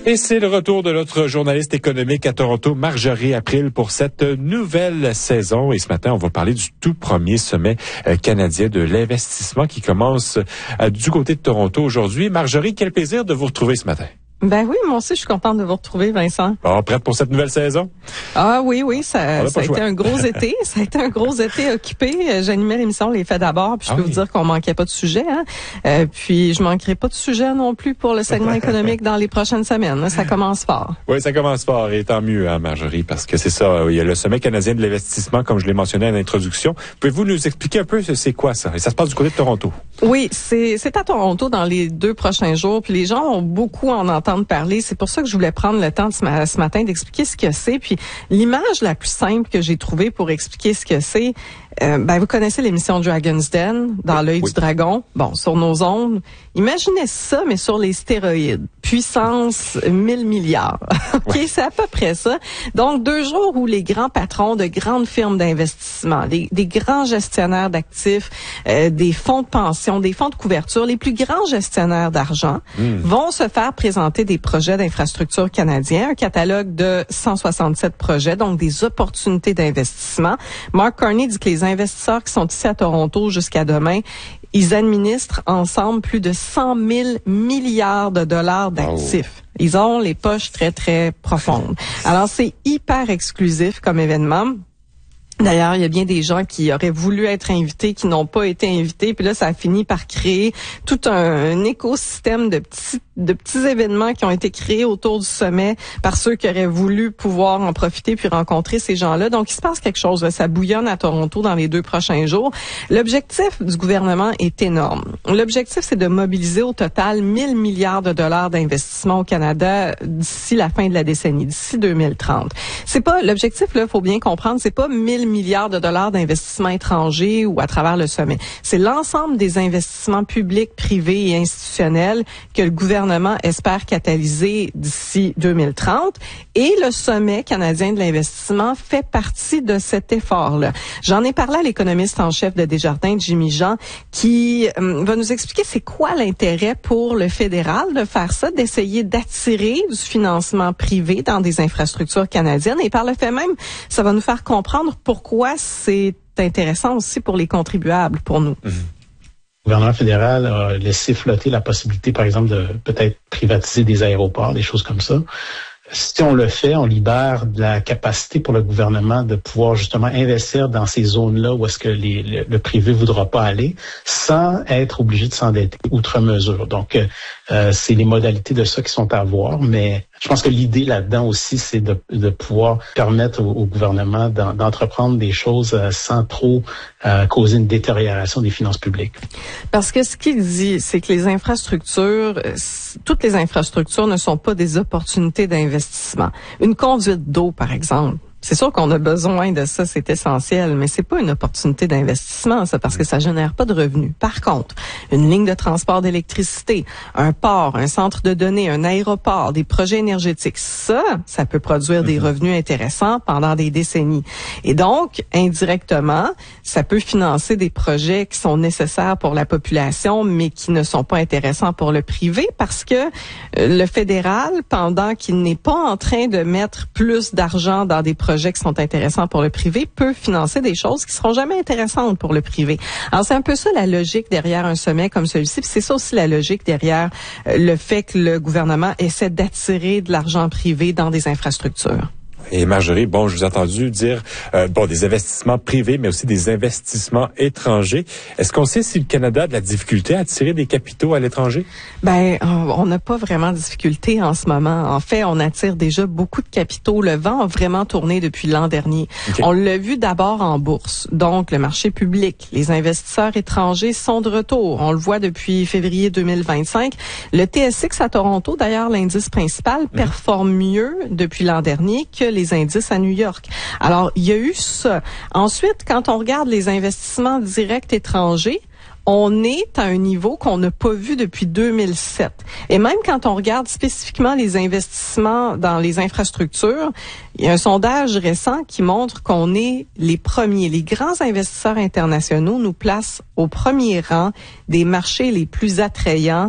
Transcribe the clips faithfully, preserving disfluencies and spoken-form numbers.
Et c'est le retour de notre journaliste économique à Toronto, Marjorie April, pour cette nouvelle saison. Et ce matin, on va parler du tout premier sommet canadien de l'investissement qui commence du côté de Toronto aujourd'hui. Marjorie, quel plaisir de vous retrouver ce matin. Ben oui, moi aussi, je suis contente de vous retrouver, Vincent. Bon, prête pour cette nouvelle saison? Ah oui, oui, ça, ça a été un gros été. Ça a été un gros été occupé. J'animais l'émission Les Faits d'abord, puis je ah peux oui. vous dire qu'on manquait pas de sujet. Hein? Euh, puis je manquerai pas de sujet non plus pour le segment économique dans les prochaines semaines. Ça commence fort. Oui, ça commence fort, et tant mieux, hein, Marjorie, parce que c'est ça. Il y a le sommet canadien de l'investissement, comme je l'ai mentionné à l'introduction. Pouvez-vous nous expliquer un peu c'est quoi ça? Et ça se passe du côté de Toronto. Oui, c'est, c'est à Toronto dans les deux prochains jours. Puis les gens ont beaucoup à en entendre parler. C'est pour ça que je voulais prendre le temps de ce, ce matin d'expliquer ce que c'est. Puis l'image la plus simple que j'ai trouvée pour expliquer ce que c'est, euh, ben vous connaissez l'émission Dragon's Den, dans l'œil oui. du dragon, bon, sur nos ondes. Imaginez ça, mais sur les stéroïdes. Puissance mille milliards. OK, ouais. C'est à peu près ça. Donc, deux jours où les grands patrons de grandes firmes d'investissement, des, des grands gestionnaires d'actifs, euh, des fonds de pension, des fonds de couverture, les plus grands gestionnaires d'argent mmh. vont se faire présenter des projets d'infrastructure canadiens, un catalogue de cent soixante-sept projets, donc des opportunités d'investissement. Mark Carney dit que les investisseurs qui sont ici à Toronto jusqu'à demain, ils administrent ensemble plus de cent mille milliards de dollars d'actifs. Oh. Ils ont les poches très, très profondes. Alors, c'est hyper exclusif comme événement. D'ailleurs, il y a bien des gens qui auraient voulu être invités, qui n'ont pas été invités, puis là, ça a fini par créer tout un, un écosystème de petits de petits événements qui ont été créés autour du sommet par ceux qui auraient voulu pouvoir en profiter puis rencontrer ces gens-là. Donc, il se passe quelque chose. Là. Ça bouillonne à Toronto dans les deux prochains jours. L'objectif du gouvernement est énorme. L'objectif, c'est de mobiliser au total mille milliards de dollars d'investissement au Canada d'ici la fin de la décennie, d'ici deux mille trente. C'est pas l'objectif, là, faut bien comprendre, c'est pas mille milliards de dollars d'investissements étrangers ou à travers le sommet. C'est l'ensemble des investissements publics, privés et institutionnels que le gouvernement espère catalyser d'ici deux mille trente. Et le sommet canadien de l'investissement fait partie de cet effort-là. J'en ai parlé à l'économiste en chef de Desjardins, Jimmy Jean, qui euh, va nous expliquer c'est quoi l'intérêt pour le fédéral de faire ça, d'essayer d'attirer du financement privé dans des infrastructures canadiennes. Et par le fait même, ça va nous faire comprendre pourquoi c'est intéressant aussi pour les contribuables, pour nous. Mmh. Le gouvernement fédéral a laissé flotter la possibilité, par exemple, de peut-être privatiser des aéroports, des choses comme ça. Si on le fait, on libère de la capacité pour le gouvernement de pouvoir justement investir dans ces zones-là où est-ce que les, le, le privé voudra pas aller, sans être obligé de s'endetter outre mesure. Donc, euh, c'est les modalités de ça qui sont à voir, mais je pense que l'idée là-dedans aussi, c'est de, de pouvoir permettre au, au gouvernement d'en, d'entreprendre des choses euh, sans trop euh, causer une détérioration des finances publiques. Parce que ce qu'il dit, c'est que les infrastructures, toutes les infrastructures ne sont pas des opportunités d'investissement. Une conduite d'eau, par exemple. C'est sûr qu'on a besoin de ça, c'est essentiel, mais c'est pas une opportunité d'investissement, ça, parce que ça génère pas de revenus. Par contre, une ligne de transport d'électricité, un port, un centre de données, un aéroport, des projets énergétiques, ça, ça peut produire mm-hmm. des revenus intéressants pendant des décennies. Et donc, indirectement, ça peut financer des projets qui sont nécessaires pour la population, mais qui ne sont pas intéressants pour le privé, parce que le fédéral, pendant qu'il n'est pas en train de mettre plus d'argent dans des projets qui sont intéressants pour le privé, peut financer des choses qui seront jamais intéressantes pour le privé. Alors, c'est un peu ça la logique derrière un sommet comme celui-ci, puis c'est ça aussi la logique derrière euh, le fait que le gouvernement essaie d'attirer de l'argent privé dans des infrastructures. Et Marjorie, bon, je vous ai entendu dire, euh, bon, des investissements privés, mais aussi des investissements étrangers. Est-ce qu'on sait si le Canada a de la difficulté à attirer des capitaux à l'étranger? Ben, on n'a pas vraiment de difficulté en ce moment. En fait, on attire déjà beaucoup de capitaux. Le vent a vraiment tourné depuis l'an dernier. Okay. On l'a vu d'abord en bourse. Donc, le marché public, les investisseurs étrangers sont de retour. On le voit depuis février deux mille vingt-cinq. Le T S X à Toronto, d'ailleurs, l'indice principal, mmh. performe mieux depuis l'an dernier que les indices à New York. Alors, il y a eu ça. Ensuite, quand on regarde les investissements directs étrangers, on est à un niveau qu'on n'a pas vu depuis deux mille sept. Et même quand on regarde spécifiquement les investissements dans les infrastructures, il y a un sondage récent qui montre qu'on est les premiers. Les grands investisseurs internationaux nous placent au premier rang des marchés les plus attrayants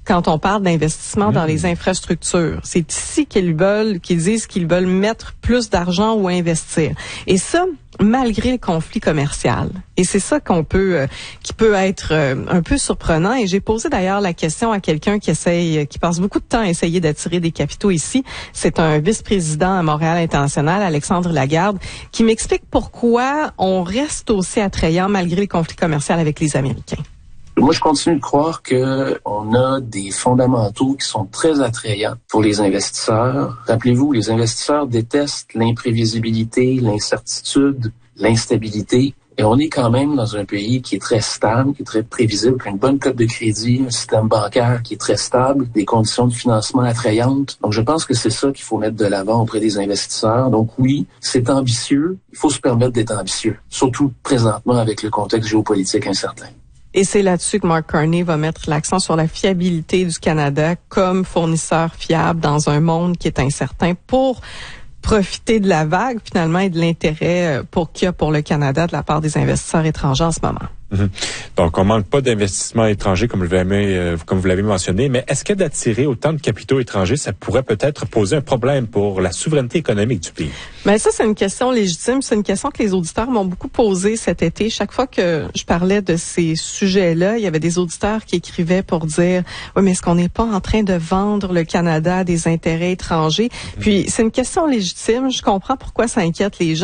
quand on parle d'investissement mmh. dans les infrastructures. C'est ici qu'ils veulent, qu'ils disent qu'ils veulent mettre plus d'argent ou investir. Et ça, malgré le conflit commercial. Et c'est ça qu'on peut, euh, qui peut être euh, un peu surprenant. Et j'ai posé d'ailleurs la question à quelqu'un qui essaye, qui passe beaucoup de temps à essayer d'attirer des capitaux ici. C'est un vice-président à Montréal International, Alexandre Lagarde, qui m'explique pourquoi on reste aussi attrayant malgré les conflits commerciaux avec les Américains. Moi, je continue de croire que on a des fondamentaux qui sont très attrayants pour les investisseurs. Rappelez-vous, les investisseurs détestent l'imprévisibilité, l'incertitude, l'instabilité. Et on est quand même dans un pays qui est très stable, qui est très prévisible, qui a une bonne cote de crédit, un système bancaire qui est très stable, des conditions de financement attrayantes. Donc, je pense que c'est ça qu'il faut mettre de l'avant auprès des investisseurs. Donc, oui, c'est ambitieux. Il faut se permettre d'être ambitieux, surtout présentement avec le contexte géopolitique incertain. Et c'est là-dessus que Mark Carney va mettre l'accent sur la fiabilité du Canada comme fournisseur fiable dans un monde qui est incertain pour profiter de la vague finalement et de l'intérêt pour qu'il y a pour le Canada de la part des investisseurs étrangers en ce moment. Mmh. Donc, on manque pas d'investissements étrangers, comme vous l'avez, euh, comme vous l'avez mentionné, mais est-ce que d'attirer autant de capitaux étrangers, ça pourrait peut-être poser un problème pour la souveraineté économique du pays? Ben ça, c'est une question légitime. C'est une question que les auditeurs m'ont beaucoup posée cet été. Chaque fois que je parlais de ces sujets-là, il y avait des auditeurs qui écrivaient pour dire « Oui, mais est-ce qu'on n'est pas en train de vendre le Canada à des intérêts étrangers? Mmh. » Puis, c'est une question légitime. Je comprends pourquoi ça inquiète les gens.